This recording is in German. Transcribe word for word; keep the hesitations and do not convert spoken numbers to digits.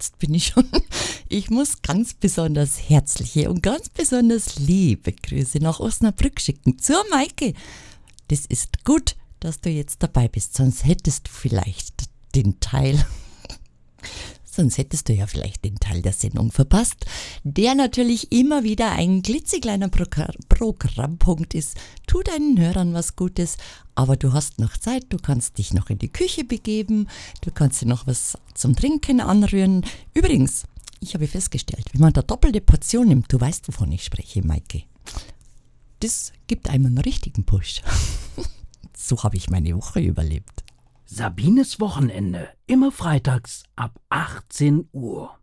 jetzt bin ich schon. Ich muss ganz besonders herzliche und ganz besonders liebe Grüße nach Osnabrück schicken zur Maike. Das ist gut, dass du jetzt dabei bist, sonst hättest du vielleicht den Teil, sonst hättest du ja vielleicht den Teil der Sendung verpasst, der natürlich immer wieder ein klitzekleiner Progr- Programmpunkt ist. Tu deinen Hörern was Gutes, aber du hast noch Zeit, du kannst dich noch in die Küche begeben, du kannst dir noch was zum Trinken anrühren. Übrigens, ich habe festgestellt, wenn man da doppelte Portion nimmt, du weißt, wovon ich spreche, Maike, das gibt einem einen richtigen Push. So habe ich meine Woche überlebt. Sabines Wochenende, immer freitags ab achtzehn Uhr.